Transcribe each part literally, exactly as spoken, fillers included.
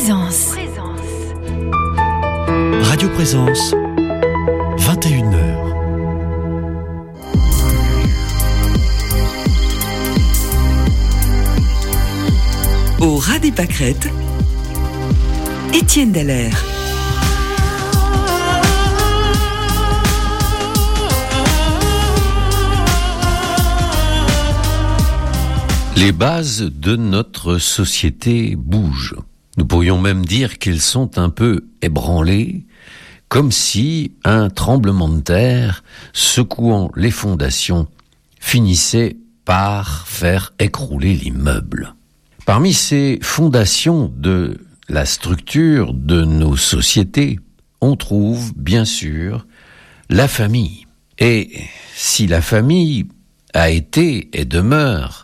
Présence. Radio Présence, vingt et une heures. Au ras des pâquerettes, Étienne Dallaire. Les bases de notre société bougent. Nous pourrions même dire qu'elles sont un peu ébranlées, comme si un tremblement de terre, secouant les fondations, finissait par faire écrouler l'immeuble. Parmi ces fondations de la structure de nos sociétés, on trouve bien sûr la famille. Et si la famille a été et demeure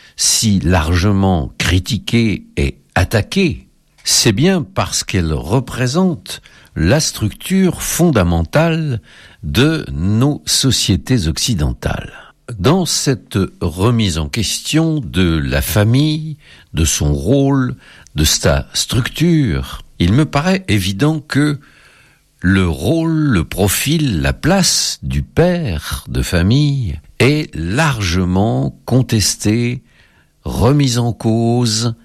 si largement critiquée et attaquée, c'est bien parce qu'elle représente la structure fondamentale de nos sociétés occidentales. Dans cette remise en question de la famille, de son rôle, de sa structure, il me paraît évident que le rôle, le profil, la place du père de famille est largement contesté, remise en cause,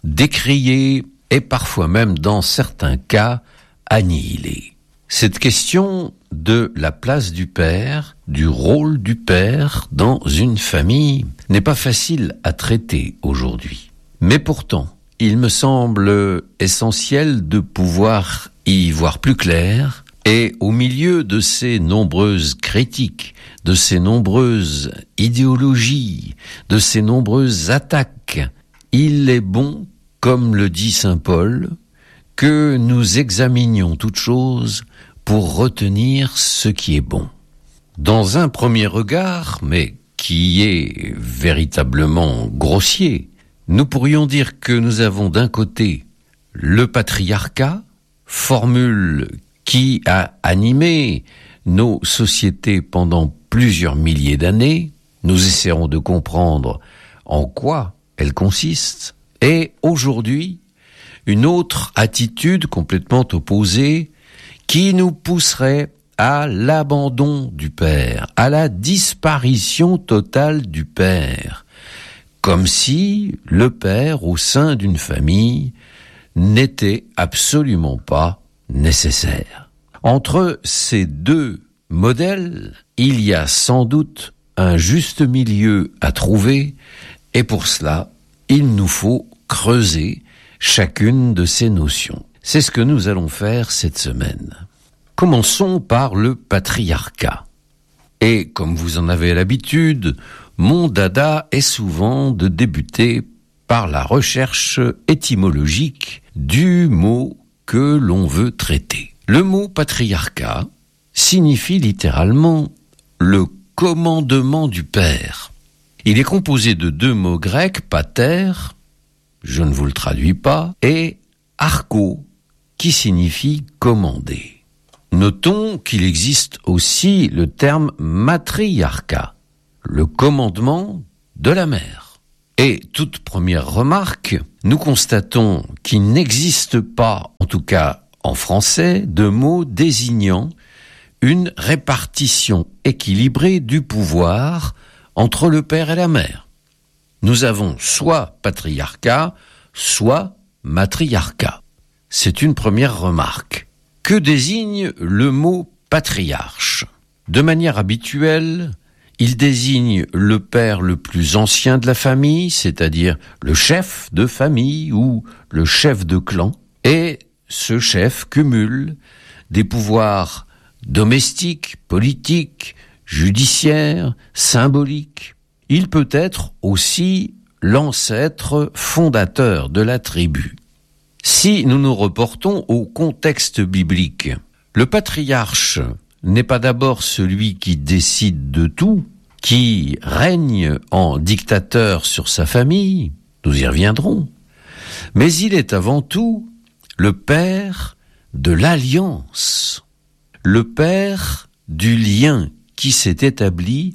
décriée et parfois même dans certains cas annihilée. Cette question de la place du père, du rôle du père dans une famille n'est pas facile à traiter aujourd'hui. Mais pourtant, il me semble essentiel de pouvoir y voir plus clair et au milieu de ces nombreuses critiques, de ces nombreuses idéologies, de ces nombreuses attaques, il est bon, comme le dit saint Paul, que nous examinions toute chose pour retenir ce qui est bon. Dans un premier regard, mais qui est véritablement grossier, nous pourrions dire que nous avons d'un côté le patriarcat, formule qui a animé nos sociétés pendant plusieurs milliers d'années. Nous essaierons de comprendre en quoi elle consiste. Et aujourd'hui, une autre attitude complètement opposée qui nous pousserait à l'abandon du père, à la disparition totale du père, comme si le père au sein d'une famille n'était absolument pas nécessaire. Entre ces deux modèles, il y a sans doute un juste milieu à trouver, et pour cela, il nous faut creuser chacune de ces notions. C'est ce que nous allons faire cette semaine. Commençons par le patriarcat. Et comme vous en avez l'habitude, mon dada est souvent de débuter par la recherche étymologique du mot que l'on veut traiter. Le mot patriarcat signifie littéralement le commandement du père. Il est composé de deux mots grecs, pater, je ne vous le traduis pas, et archo, qui signifie commander. Notons qu'il existe aussi le terme matriarcat, le commandement de la mère. Et toute première remarque, nous constatons qu'il n'existe pas, en tout cas en français, de mot désignant une répartition équilibrée du pouvoir entre le père et la mère. Nous avons soit patriarcat, soit matriarcat. C'est une première remarque. Que désigne le mot patriarche ? De manière habituelle, il désigne le père le plus ancien de la famille, c'est-à-dire le chef de famille ou le chef de clan, et ce chef cumule des pouvoirs domestiques, politiques, judiciaires, symboliques. Il peut être aussi l'ancêtre fondateur de la tribu. Si nous nous reportons au contexte biblique, le patriarche n'est pas d'abord celui qui décide de tout, qui règne en dictateur sur sa famille, nous y reviendrons, mais il est avant tout le père de l'alliance, le père du lien qui s'est établi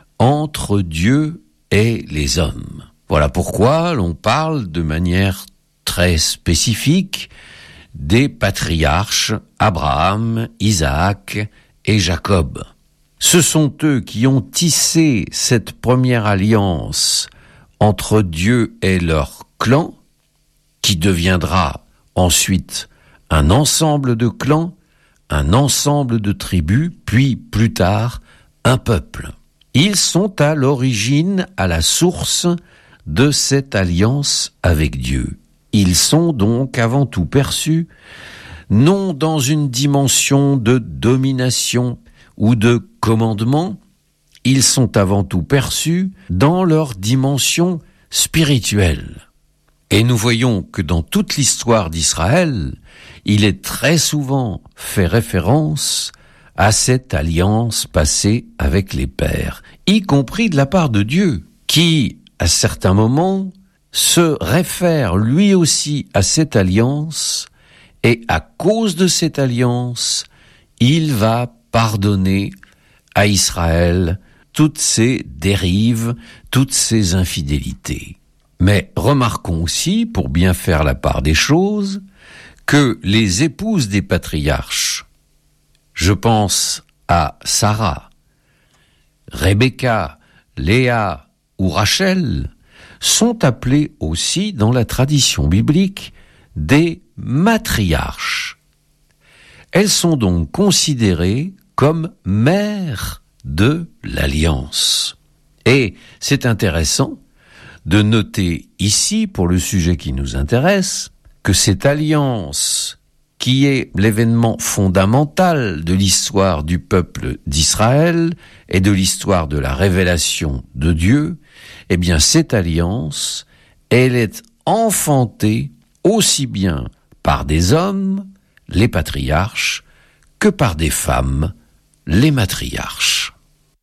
entre Dieu et les hommes. Voilà pourquoi l'on parle de manière très spécifique des patriarches Abraham, Isaac et Jacob. Ce sont eux qui ont tissé cette première alliance entre Dieu et leur clan, qui deviendra ensuite un ensemble de clans, un ensemble de tribus, puis plus tard un peuple. Ils sont à l'origine, à la source de cette alliance avec Dieu. Ils sont donc avant tout perçus, non dans une dimension de domination ou de commandement, ils sont avant tout perçus dans leur dimension spirituelle. Et nous voyons que dans toute l'histoire d'Israël, il est très souvent fait référence à cette alliance passée avec les pères, y compris de la part de Dieu, qui, à certains moments, se réfère lui aussi à cette alliance, et à cause de cette alliance, il va pardonner à Israël toutes ses dérives, toutes ses infidélités. Mais remarquons aussi, pour bien faire la part des choses, que les épouses des patriarches, je pense à Sarah, Rebecca, Léa ou Rachel, sont appelées aussi dans la tradition biblique des matriarches. Elles sont donc considérées comme mères de l'alliance. Et c'est intéressant de noter ici, pour le sujet qui nous intéresse, que cette alliance, qui est l'événement fondamental de l'histoire du peuple d'Israël et de l'histoire de la révélation de Dieu, eh bien cette alliance, elle est enfantée aussi bien par des hommes, les patriarches, que par des femmes, les matriarches.